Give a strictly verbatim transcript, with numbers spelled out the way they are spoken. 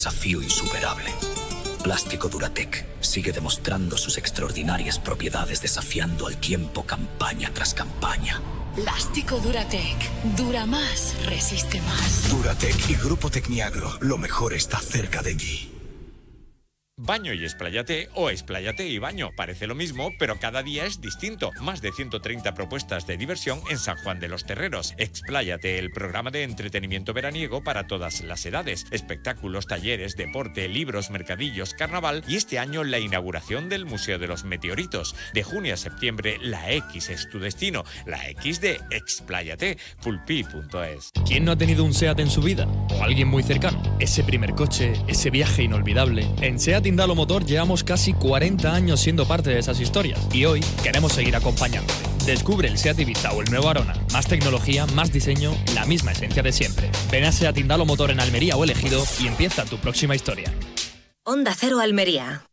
Desafío insuperable. Plástico Duratec sigue demostrando sus extraordinarias propiedades desafiando al tiempo campaña tras campaña. Plástico Duratec. Dura más, resiste más. Duratec y Grupo Tecniagro. Lo mejor está cerca de ti. Baño y expláyate o expláyate y baño. Parece lo mismo, pero cada día es distinto. Más de ciento treinta propuestas de diversión en San Juan de los Terreros. Expláyate, el programa de entretenimiento veraniego para todas las edades. Espectáculos, talleres, deporte, libros, mercadillos, carnaval y este año la inauguración del Museo de los Meteoritos. De junio a septiembre, la X es tu destino. La X de Expláyate. pulpi punto es. ¿Quién no ha tenido un SEAT en su vida? ¿O alguien muy cercano? Ese primer coche, ese viaje inolvidable. En SEAT Indalo Motor llevamos casi cuarenta años siendo parte de esas historias y hoy queremos seguir acompañándote. Descubre el SEAT Ibiza o el nuevo Arona. Más tecnología, más diseño, la misma esencia de siempre. Ven a SEAT Indalo Motor en Almería o El Ejido y empieza tu próxima historia. Onda Cero Almería.